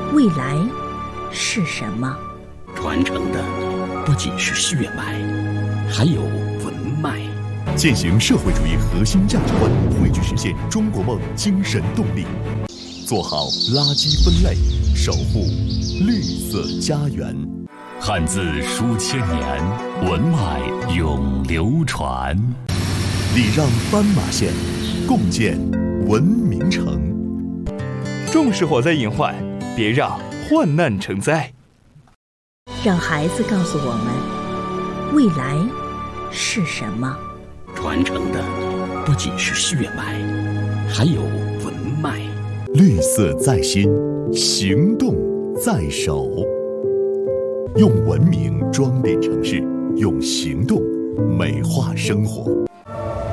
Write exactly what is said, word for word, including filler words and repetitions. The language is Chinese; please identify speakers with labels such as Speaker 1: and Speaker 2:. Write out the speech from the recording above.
Speaker 1: 未来是什么？
Speaker 2: 传承的不仅是血脉，还有文脉。
Speaker 3: 践行社会主义核心价值观，汇聚实现中国梦精神动力。做好垃圾分类，守护绿色家园。
Speaker 4: 汉字书千年，文脉永流传。
Speaker 3: 礼让斑马线，共建文明城。
Speaker 5: 重视火灾隐患，别让患难成灾。
Speaker 1: 让孩子告诉我们，未来是什么？
Speaker 2: 传承的不仅是血脉，还有文脉。
Speaker 3: 绿色在心，行动在手。用文明装点城市，用行动美化生活。